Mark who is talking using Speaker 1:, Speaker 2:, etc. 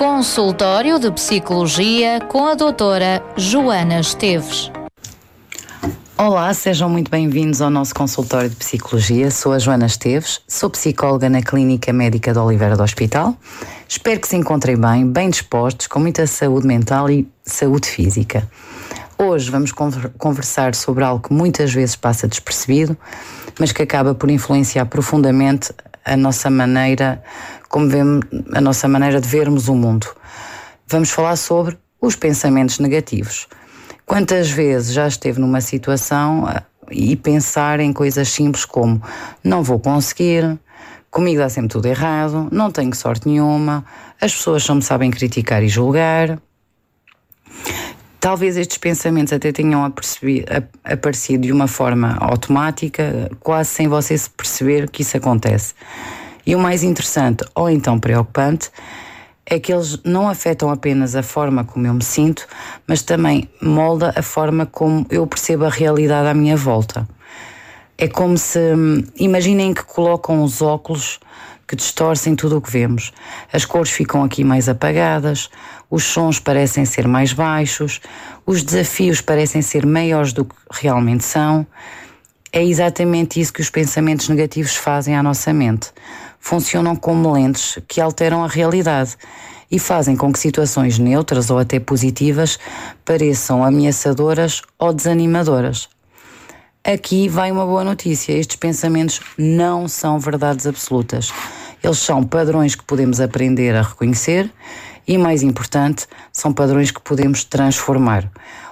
Speaker 1: Consultório de Psicologia com a doutora Joana Esteves.
Speaker 2: Olá, sejam muito bem-vindos ao nosso consultório de Psicologia. Sou a Joana Esteves, sou psicóloga na Clínica Médica de Oliveira do Hospital. Espero que se encontrem bem dispostos, com muita saúde mental e saúde física. Hoje vamos conversar sobre algo que muitas vezes passa despercebido, mas que acaba por influenciar profundamente a nossa maneira de vermos o mundo. Vamos falar sobre os pensamentos negativos. Quantas vezes já esteve numa situação e pensar em coisas simples como não vou conseguir, comigo dá sempre tudo errado, não tenho sorte nenhuma, as pessoas só me sabem criticar e julgar. Talvez estes pensamentos até tenham aparecido de uma forma automática, quase sem você se perceber que isso acontece. E o mais interessante, ou então preocupante, é que eles não afetam apenas a forma como eu me sinto, mas também molda a forma como eu percebo a realidade à minha volta. É como se, imaginem que colocam os óculos que distorcem tudo o que vemos. As cores ficam aqui mais apagadas, os sons parecem ser mais baixos, os desafios parecem ser maiores do que realmente são. É exatamente isso que os pensamentos negativos fazem à nossa mente. Funcionam como lentes que alteram a realidade e fazem com que situações neutras ou até positivas pareçam ameaçadoras ou desanimadoras. Aqui vai uma boa notícia: estes pensamentos não são verdades absolutas. Eles são padrões que podemos aprender a reconhecer e, mais importante, são padrões que podemos transformar.